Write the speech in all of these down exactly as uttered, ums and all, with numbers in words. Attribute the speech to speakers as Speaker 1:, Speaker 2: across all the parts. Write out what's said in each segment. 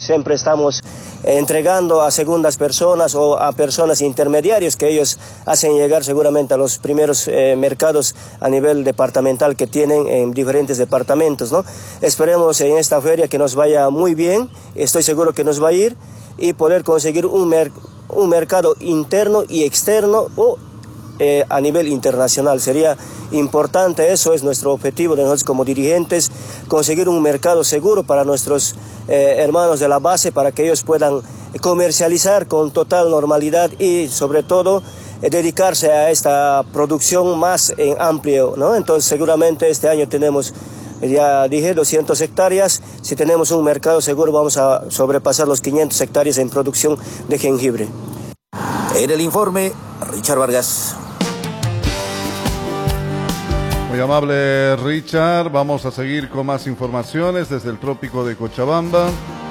Speaker 1: siempre estamos entregando a segundas personas o a personas intermediarios que ellos hacen llegar seguramente a los primeros eh, mercados a nivel departamental que tienen en diferentes departamentos, ¿no? Esperemos en esta feria que nos vaya muy bien, estoy seguro que nos va a ir, y poder conseguir un, mer un mercado interno y externo o eh, a nivel internacional. Sería importante, eso es nuestro objetivo de nosotros como dirigentes, conseguir un mercado seguro para nuestros eh, hermanos de la base, para que ellos puedan comercializar con total normalidad y sobre todo eh, dedicarse a esta producción más en amplio, ¿no? Entonces seguramente este año tenemos, ya dije, doscientas hectáreas. Si tenemos un mercado seguro vamos a sobrepasar los quinientas hectáreas en producción de jengibre.
Speaker 2: En el informe, Richard Vargas.
Speaker 3: Muy amable, Richard. Vamos a seguir con más informaciones desde el trópico de Cochabamba.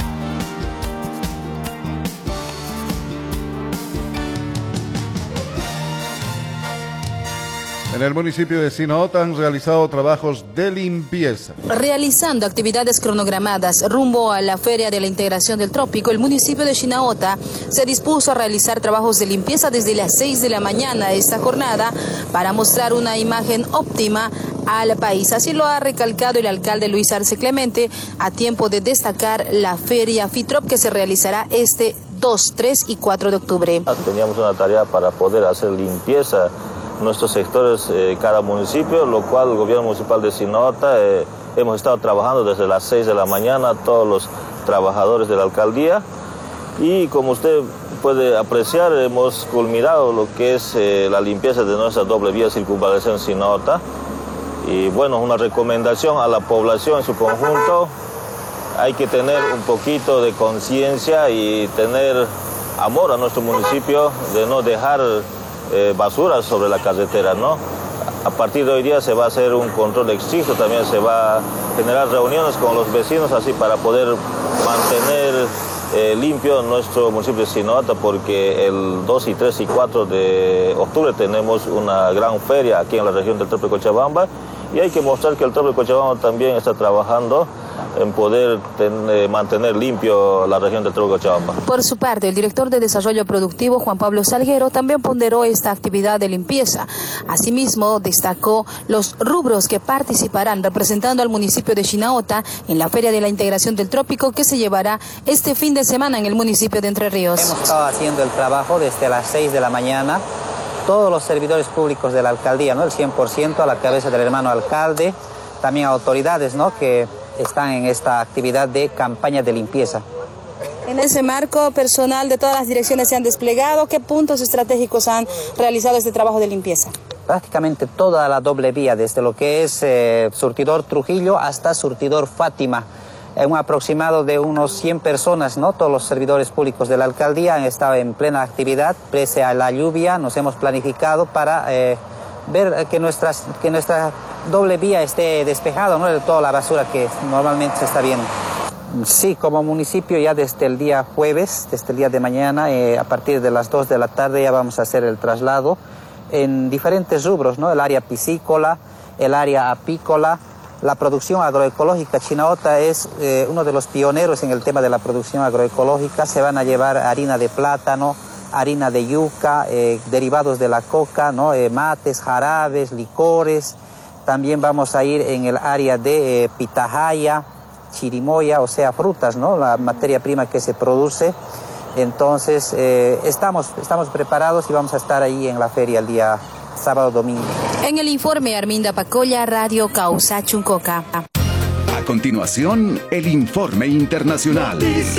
Speaker 3: En el municipio de Sinaota han realizado trabajos de limpieza.
Speaker 4: Realizando actividades cronogramadas rumbo a la Feria de la Integración del Trópico, el municipio de Sinaota se dispuso a realizar trabajos de limpieza desde las seis de la mañana de esta jornada para mostrar una imagen óptima al país. Así lo ha recalcado el alcalde Luis Arce Clemente a tiempo de destacar la Feria FITROP que se realizará este dos, tres y cuatro de octubre.
Speaker 5: Teníamos una tarea para poder hacer limpieza nuestros sectores, eh, cada municipio, lo cual el gobierno municipal de Sinaota eh, hemos estado trabajando desde las seis de la mañana, todos los trabajadores de la alcaldía, y como usted puede apreciar, hemos culminado lo que es eh, la limpieza de nuestra doble vía circunvalación Sinaota. Y bueno, una recomendación a la población en su conjunto: hay que tener un poquito de conciencia y tener amor a nuestro municipio, de no dejar Eh, basura sobre la carretera, ¿no? A partir de hoy día se va a hacer un control estricto, también se va a generar reuniones con los vecinos así para poder mantener eh, limpio nuestro municipio de Sinaota, porque el dos y tres y cuatro de octubre tenemos una gran feria aquí en la región del Trópico de Cochabamba, y hay que mostrar que el Trópico de Cochabamba también está trabajando en poder ten, eh, mantener limpio la región del Trópico de Cochabamba.
Speaker 4: Por su parte, el director de Desarrollo Productivo, Juan Pablo Salguero, también ponderó esta actividad de limpieza. Asimismo, destacó los rubros que participarán representando al municipio de Sinaota en la Feria de la Integración del Trópico que se llevará este fin de semana en el municipio de Entre Ríos.
Speaker 6: Hemos estado haciendo el trabajo desde las seis de la mañana. Todos los servidores públicos de la alcaldía, ¿no? El cien por ciento a la cabeza del hermano alcalde, también autoridades, ¿no? Que están en esta actividad de campaña de limpieza.
Speaker 4: En ese marco, personal de todas las direcciones se han desplegado. ¿Qué puntos estratégicos han realizado este trabajo de limpieza?
Speaker 6: Prácticamente toda la doble vía, desde lo que es eh, Surtidor Trujillo hasta Surtidor Fátima. En un aproximado de unos cien personas, ¿no? Todos los servidores públicos de la alcaldía han estado en plena actividad, pese a la lluvia. Nos hemos planificado para eh, ver que, nuestras, que nuestra doble vía esté despejada, ¿no? De toda la basura que normalmente se está viendo. Sí, como municipio ya desde el día jueves, desde el día de mañana, eh, a partir de las dos de la tarde ya vamos a hacer el traslado en diferentes rubros, ¿no? El área piscícola, el área apícola, la producción agroecológica. Sinaota es eh, uno de los pioneros en el tema de la producción agroecológica. Se van a llevar harina de plátano, harina de yuca, eh, derivados de la coca, ¿no? eh, mates, jarabes, licores. También vamos a ir en el área de eh, pitahaya, chirimoya, o sea, frutas, ¿no? La materia prima que se produce. Entonces, eh, estamos, estamos preparados y vamos a estar ahí en la feria el día sábado, domingo.
Speaker 4: En el informe, Arminda Pacolla, Radio Causa Chuncoca.
Speaker 7: A continuación, el informe internacional.